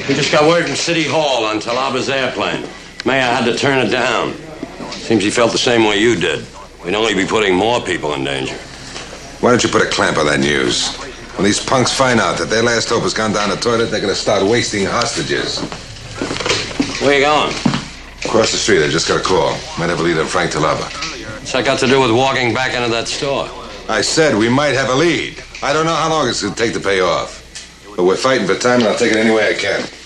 We just got word from City Hall on Talaba's airplane. Mayor had to turn it down. Seems he felt the same way you did. We'd only be putting more people in danger. Why don't you put a clamp on that news? When these punks find out that their last hope has gone down the toilet, they're going to start wasting hostages. Where you going? Across the street, I just got a call. Might have a lead on Frank Talaba. What's that got to do with walking back into that store? I said we might have a lead. I don't know how long it's going to take to pay off. But we're fighting for time, and I'll take it any way I can.